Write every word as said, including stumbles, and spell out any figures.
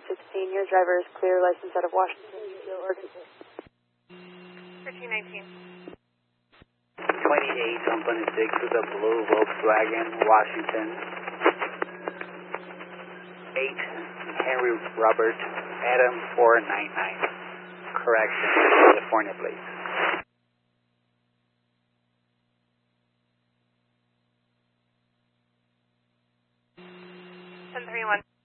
sixteen. Your driver is clear, license out of Washington, Oregon. thirteen nineteen. twenty-eight, one twenty-six to the blue Volkswagen, Washington. eight, Henry Robert, Adam four nine nine. Correction, California, please. ten three one.